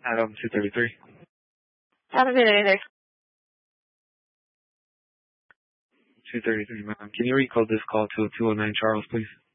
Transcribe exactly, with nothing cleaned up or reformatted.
Adam two thirty-three. Adam two thirty-three. two thirty-three, ma'am. Can you recode this call to two oh nine Charles, please?